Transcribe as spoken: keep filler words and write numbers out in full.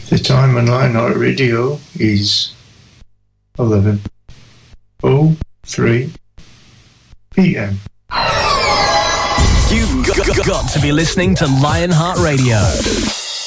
The time on Lionheart Radio is eleven oh three p.m. You've got, got to be listening to Lionheart Radio.